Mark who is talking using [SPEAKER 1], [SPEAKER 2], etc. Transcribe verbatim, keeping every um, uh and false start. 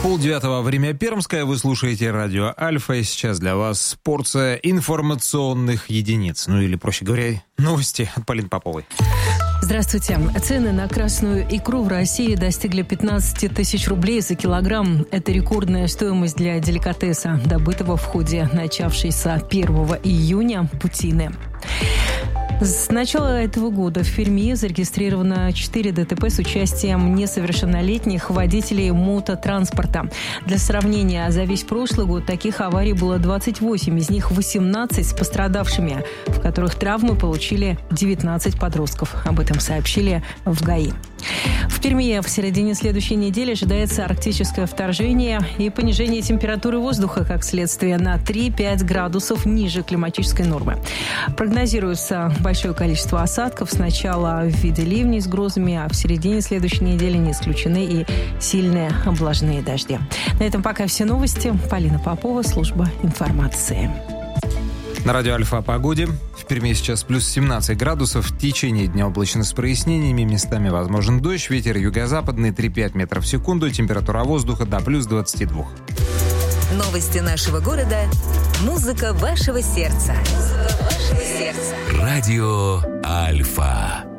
[SPEAKER 1] Полдевятого, время Пермское, вы слушаете радио Альфа, и сейчас для вас порция информационных единиц, ну или, проще говоря, новости от Полины Поповой.
[SPEAKER 2] Здравствуйте. Цены на красную икру в России достигли пятнадцать тысяч рублей за килограмм. Это рекордная стоимость для деликатеса, добытого в ходе начавшейся первого июня путины. С начала этого года в Перми зарегистрировано четыре ДТП с участием несовершеннолетних водителей мототранспорта. Для сравнения, за весь прошлый год таких аварий было двадцать восемь, из них восемнадцать с пострадавшими, в которых травмы получили девятнадцать подростков. Об этом сообщили в ГАИ. В Перми в середине следующей недели ожидается арктическое вторжение и понижение температуры воздуха, как следствие, на три-пять градусов ниже климатической нормы. Прогнозируется большое количество осадков, сначала в виде ливней с грозами, а в середине следующей недели не исключены и сильные облажные дожди. На этом пока все новости. Полина Попова, служба информации.
[SPEAKER 1] На радио Альфа о погоде. В Перми сейчас плюс семнадцать градусов. В течение дня облачно с прояснениями. Местами возможен дождь. Ветер юго-западный три-пять метров в секунду. Температура воздуха до плюс двадцати двух.
[SPEAKER 3] Новости нашего города. Музыка вашего сердца. Музыка вашего сердца.
[SPEAKER 4] Радио Альфа.